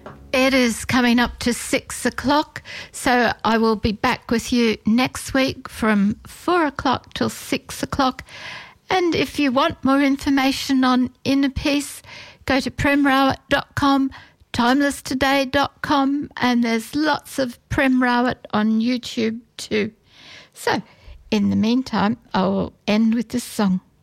It is coming up to 6 o'clock, so I will be back with you next week from 4 o'clock till 6 o'clock. And if you want more information on Inner Peace, go to premrawat.com, timelesstoday.com, and there's lots of Prem Rawat on YouTube too. So, in the meantime, I will end with this song.